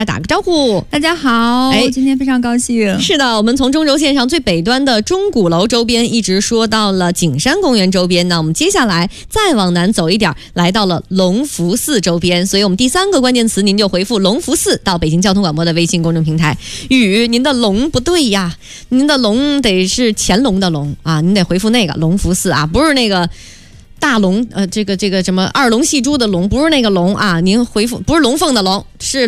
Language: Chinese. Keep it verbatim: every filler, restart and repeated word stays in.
打个招呼。 大家好，哎，今天非常高兴。 是的，我们从中轴线上最北端的钟鼓楼周边一直说到了景山公园周边，那我们接下来再往南走一点，来到了隆福寺周边。所以我们第三个关键词您就回复隆福寺到北京交通广播的微信公众平台。雨，您的龙不对呀，您的龙得是乾隆的龙啊，您得回复那个隆福寺啊，不是那个大龙，呃，这个这个什么二龙戏珠的龙，不是那个龙啊，您回复不是龙凤的龙，是